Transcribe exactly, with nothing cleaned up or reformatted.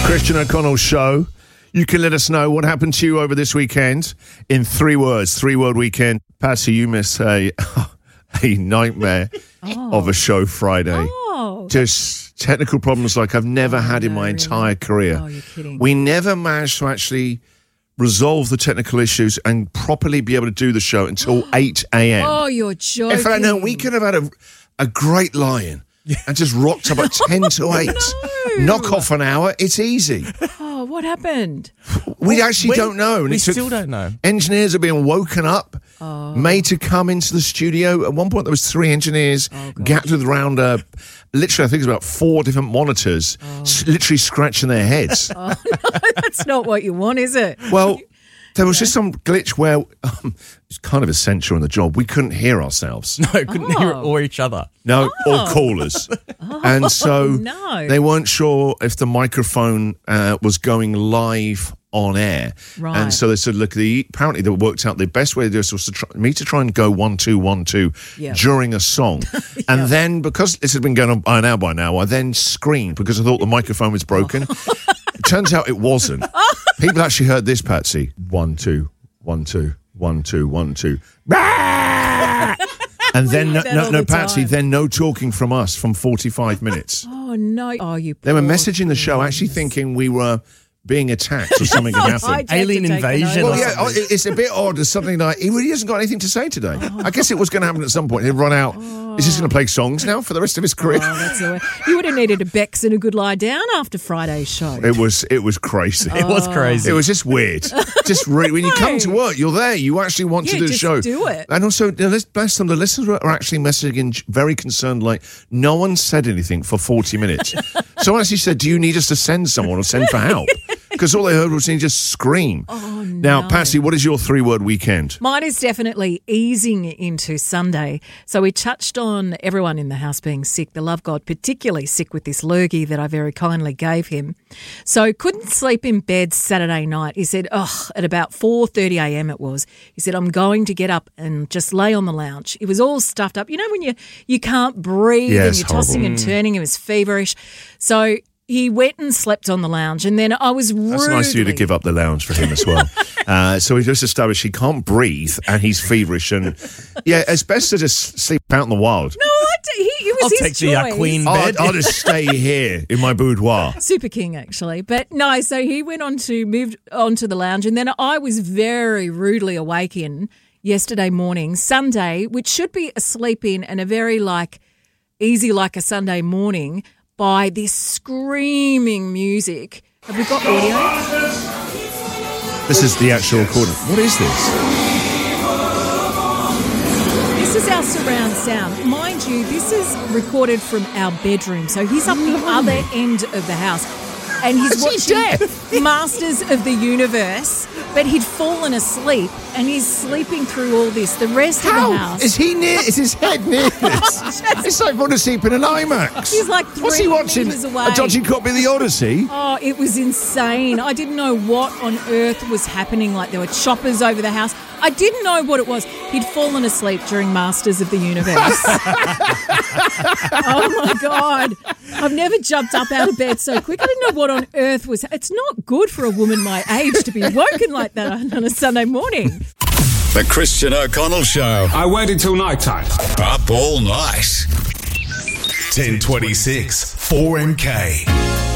Christian O'Connell Show. You can let us know what happened to you over this weekend in three words. Three-word weekend. Patsy, you missed a, a nightmare oh. of a show Friday. Oh. Just technical problems like I've never oh, had in no, my really? entire career. Oh, you're kidding. We never managed to actually resolve the technical issues and properly be able to do the show until eight a.m. Oh, you're joking. In fact, no, we could have had a, a great lion and just rocked up at ten to eight. No. Knock off an hour, it's easy. Oh, what happened? We actually we, don't know. And we it took, still don't know. Engineers are being woken up, oh. made to come into the studio. At one point, there was three engineers oh, gathered around, uh, literally, I think it's about four different monitors, oh. s- literally scratching their heads. Oh, no, that's not what you want, is it? Well, there was just some glitch where um, it's kind of essential in the job. We couldn't hear ourselves. No, couldn't Oh. hear it or each other. No, Oh. or callers. Oh, and so no. they weren't sure if the microphone uh, was going live on air. Right. And so they said, look, the, apparently they worked out the best way to do this was to try, me to try and go one, two, one, two Yeah. during a song. Yeah. And then, because this had been going on by an hour by now, I then screamed because I thought the microphone was broken. It turns out it wasn't. People actually heard this, Patsy. One, two, one, two, one, two, one, two. And then, no, that no, all no the Patsy, time. then no talking from us from forty-five minutes. Oh, no. Oh, you They were poor messaging the show things. actually thinking we were being attacked or something had happened. I'd have Alien to take the invasion note. Well, or yeah, oh, it- it's a bit odd. There's something like, he really hasn't got anything to say today. I guess it was going to happen at some point. He'd run out. Is he just going to play songs now for the rest of his career? Oh, that's the way. You would have needed a Bex and a good lie down after Friday's show. It was it was crazy. It was crazy. It was just weird. Just re- when you come to work, you're there. You actually want Yeah, to do the just show. do it. And also, you know, let's bless them. The listeners are actually messaging very concerned, like no one said anything for forty minutes. Someone actually said, "Do you need us to send someone or send for help?" Because all they heard was he just scream. Oh, Now, no. Patsy, what is your three-word weekend? Mine is definitely easing into Sunday. So we touched on everyone in the house being sick. The love God particularly sick with this lurgy that I very kindly gave him. So couldn't sleep in bed Saturday night. He said, oh, at about four thirty a.m. it was. He said, I'm going to get up and just lay on the lounge. It was all stuffed up. You know when you, you can't breathe Yeah, and it's you're tossing horrible. and turning. It was feverish. So he went and slept on the lounge, and then I was rudely... That's nice of you to give up the lounge for him as well. uh, so he just established he can't breathe and he's feverish. And yeah, it's best to just sleep out in the wild. No, I d- he, it was I'll his take the uh, choice. queen I'll, bed. I'll just stay here in my boudoir. Super King, actually. But no, so he went on to move on to the lounge, and then I was very rudely awakened yesterday morning, Sunday, which should be a sleep in and a very like easy like a Sunday morning, by this screaming music. Have we got audio? This is the actual recording. What is this? This is our surround sound. Mind you, this is recorded from our bedroom. So he's up the other end of the house. And he's Is he watching Masters of the Universe, but he'd fallen asleep and he's sleeping through all this. The rest of the How? house. Is he near? Is his head near this? It's like falling asleep in an IMAX. He's like three What's he watching? metres away. A dodgy copy of the Odyssey? Oh, it was insane. I didn't know what on earth was happening. Like there were choppers over the house. I didn't know what it was. He'd fallen asleep during Masters of the Universe. Oh, my God. I've never jumped up out of bed so quick. I didn't know what on earth was... It's not good for a woman my age to be woken like that on a Sunday morning. The Christian O'Connell Show. I waited till night time. Up all night. ten twenty-six, four M K.